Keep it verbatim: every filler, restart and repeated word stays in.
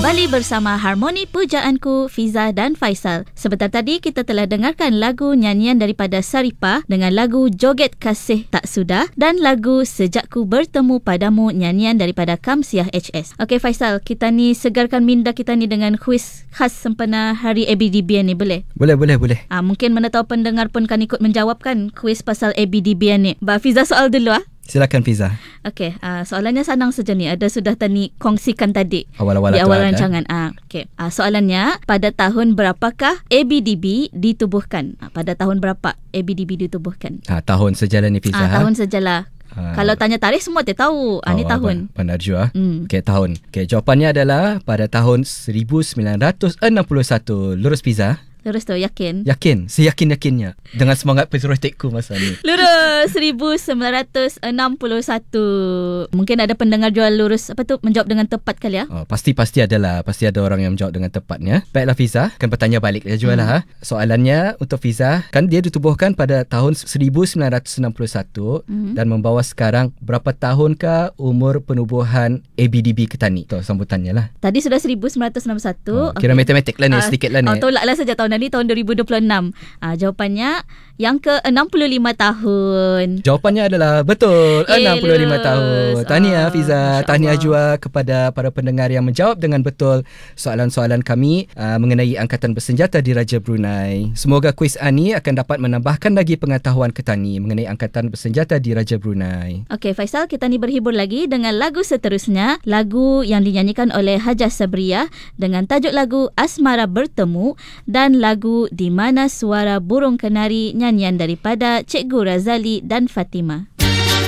Kembali bersama Harmoni Pujaanku, Fiza dan Faisal. Sebentar tadi kita telah dengarkan lagu nyanyian daripada Saripa dengan lagu Joget Kasih Tak Sudah dan lagu Sejakku Bertemu Padamu nyanyian daripada Kamsiah H S. Okey Faisal, kita ni segarkan minda kita ni dengan kuis khas sempena Hari A B D B N ni, boleh? Boleh, boleh, boleh. Ah, mungkin mana tahu pendengar pun kan ikut menjawabkan kuis pasal A B D B N ni. Ba Fiza soal dulu ah. Silakan Fiza. Okey, uh, soalannya senang saja ni. Ada sudah tadi kongsikan tadi Awal-awal di awal ada. rancangan. Ah, okey. Uh, soalannya, pada tahun berapakah A B D B ditubuhkan? Uh, pada tahun berapa A B D B ditubuhkan? Ha, tahun sejalan ni Fiza. Ah, ha? tahun sajalah. Ha. Kalau tanya tarikh semua dia tahu. Ah, ni tahun. Pandai jua. Hmm. Okey, tahun. Okey, jawapannya adalah pada tahun seribu sembilan ratus enam puluh satu. Lurus Fiza? Lurus tu, yakin? Yakin, seyakin-yakinnya dengan semangat patriotikku masa ni. Lurus seribu sembilan ratus enam puluh satu. Mungkin ada pendengar jual lurus apa tu, menjawab dengan tepat kali ya. Oh, pasti-pasti adalah. Pasti ada orang yang menjawab dengan tepatnya. Baiklah Fiza, akan bertanya balik dia jual lah. Hmm. Soalannya untuk Fiza, kan dia ditubuhkan pada tahun seribu sembilan ratus enam puluh satu hmm. dan membawa sekarang berapa tahunkah umur penubuhan A B D B Ketani? Tu sambutannya lah. Tadi sudah seribu sembilan ratus enam puluh satu. Oh, kira okay. Matematik lah ni, uh, sedikit lah ni. Oh, tolak lah saja tahun ni, tahun dua ribu dua puluh enam. Ah, jawapannya yang ke enam puluh lima tahun. Jawapannya adalah betul. Yeay, enam puluh lima lurus. tahun. Tahniah Oh, Fiza. Tahniah juga kepada para pendengar yang menjawab dengan betul soalan-soalan kami uh, mengenai Angkatan Bersenjata Diraja Brunei. Semoga kuis ini akan dapat menambahkan lagi pengetahuan Ketani mengenai Angkatan Bersenjata Diraja Brunei. Okey Faisal, kita ni berhibur lagi dengan lagu seterusnya. Lagu yang dinyanyikan oleh Hajah Sabriyah dengan tajuk lagu Asmara Bertemu dan lagu Di Mana Suara Burung Kenari nyanyian daripada Cikgu Razali dan Fatimah.